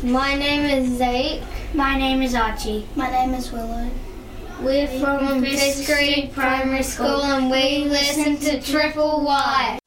My name is Zeke. My name is Archie. My name is Willow. We're from Fisk Creek Primary School and we listen to Triple Y.